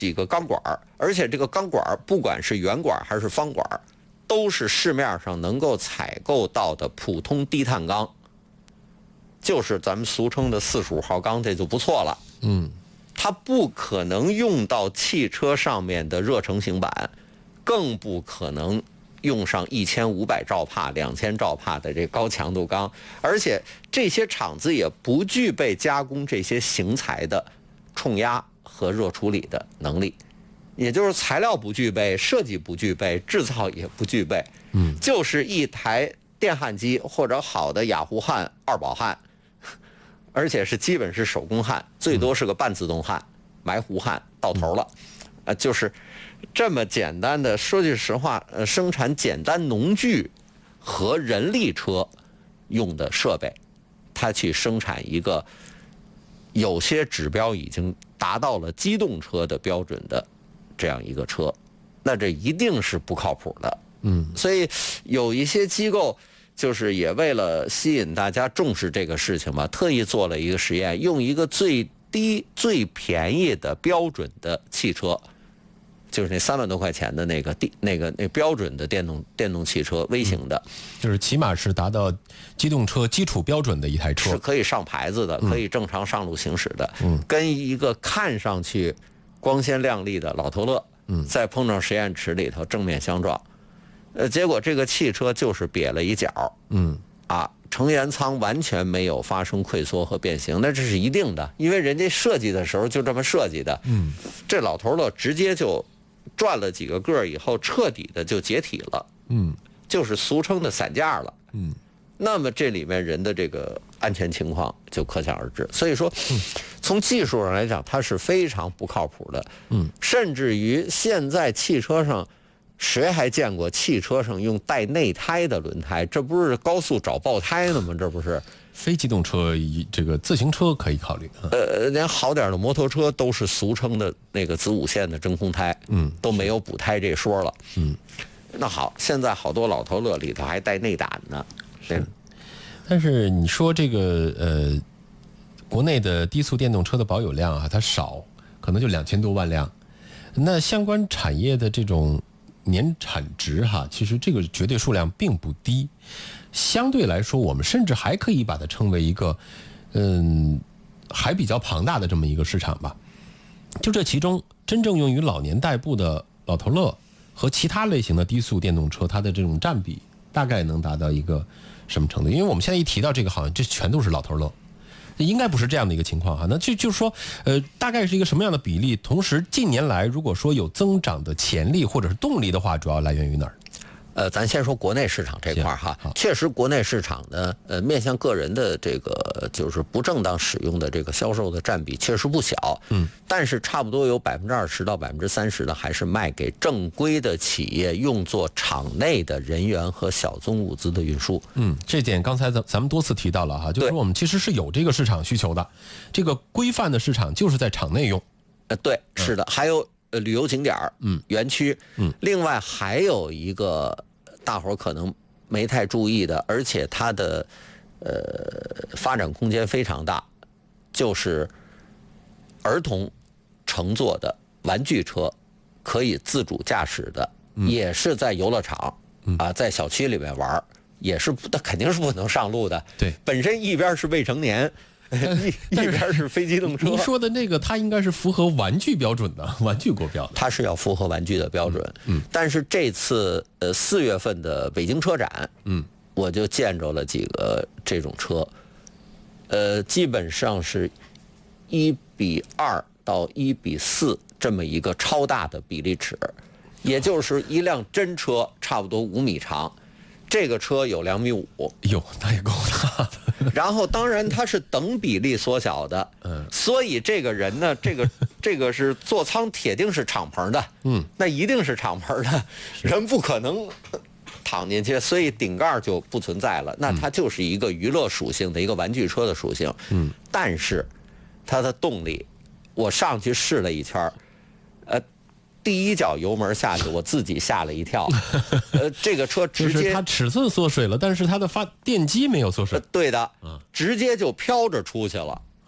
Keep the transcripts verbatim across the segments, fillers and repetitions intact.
几个钢管，而且这个钢管不管是圆管还是方管，都是市面上能够采购到的普通低碳钢，就是咱们俗称的四十五号钢，这就不错了。 嗯， 它不可能用到汽车上面的热成型板，更不可能用上一千五百兆帕、两千兆帕的这高强度钢，而且这些厂子也不具备加工这些型材的冲压和热处理的能力，也就是材料不具备，设计不具备，制造也不具备。 嗯， 就是一台电焊机或者好的雅虎焊、二宝焊，而且是基本是手工焊，最多是个半自动焊，埋糊焊到头了。呃，就是这么简单的，说句实话，呃，生产简单农具和人力车用的设备，它去生产一个有些指标已经达到了机动车的标准的这样一个车，那这一定是不靠谱的。 嗯， 所以有一些机构就是也为了吸引大家重视这个事情嘛，特意做了一个实验，用一个最低最便宜的标准的汽车，就是那三万多块钱的那个地那个那标准的电动电动汽车微型的、 嗯，就是起码是达到机动车基础标准的一台车， 是可以上牌子的，可以正常上路行驶的。嗯，跟一个看上去光鲜亮丽的老头乐，嗯，在碰撞实验池里头正面相撞，呃，结果这个汽车就是瘪了一角， 嗯， 啊，成员舱完全没有发生溃缩和变形，那这是一定的，因为人家设计的时候就这么设计的。嗯，这老头乐直接就转了几个个以后，彻底的就解体了。嗯，就是俗称的散架了。嗯，那么这里面人的这个安全情况就可想而知。所以说，从技术上来讲，它是非常不靠谱的。嗯，甚至于现在汽车上，谁还见过汽车上用带内胎的轮胎？这不是高速找爆胎呢吗？这不是。 非机动车这个自行车可以考虑。 呃，连好点的摩托车都是俗称的那个子午线的真空胎，嗯，都没有补胎这说了。嗯，那好，现在好多老头乐里头还带内胆呢。 是，但是你说这个呃，国内的低速电动车的保有量啊，它少，可能就两千多万辆。那相关产业的这种年产值哈，其实这个绝对数量并不低。相对来说，我们甚至还可以把它称为一个，嗯，还比较庞大的这么一个市场吧。就这其中，真正用于老年代步的老头乐和其他类型的低速电动车，它的这种占比大概能达到一个什么程度？因为我们现在一提到这个，好像这全都是老头乐，应该不是这样的一个情况哈。那就就是说，呃，大概是一个什么样的比例？同时，近年来如果说有增长的潜力或者是动力的话，主要来源于哪儿？ 呃，咱先说国内市场这块哈，确实国内市场呢，呃，面向个人的这个就是不正当使用的这个销售的占比确实不小，嗯，但是差不多有百分之二十到百分之三十的还是卖给正规的企业用作场内的人员和小宗物资的运输。 嗯，这点刚才咱咱们多次提到了哈，就是说我们其实是有这个市场需求的，这个规范的市场就是在场内用。 呃，对，是的，还有。呃，旅游景点嗯，园区，嗯，另外还有一个大伙儿可能没太注意的，而且它的呃发展空间非常大，就是儿童乘坐的玩具车，可以自主驾驶的，嗯、也是在游乐场、嗯、啊，在小区里面玩，也是那肯定是不能上路的。 对， 本身一边是未成年。一一边是非机动车， 您说的那个，它应该是符合玩具标准的，玩具国标的， 它是要符合玩具的标准。嗯，嗯但是这次呃四月份的北京车展，嗯，我就见着了几个这种车，呃，基本上是一比二到一比四这么一个超大的比例尺，也就是一辆真车差不多五米长。这个车有两米五， 哟，那也够大的。 然后，当然它是等比例缩小的，嗯，所以这个人呢，这个这个是座舱铁定是敞篷的，嗯，那一定是敞篷的，人不可能躺进去，所以顶盖就不存在了。那它就是一个娱乐属性的一个玩具车的属性，嗯，但是它的动力，我上去试了一圈，呃。第一脚油门下去，我自己吓了一跳。呃，这个车直接就是它尺寸缩水了，但是它的发电机没有缩水。 呃、对的，直接就飘着出去了。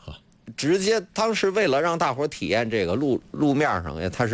直接当时为了让大伙儿体验这个路路面上，它是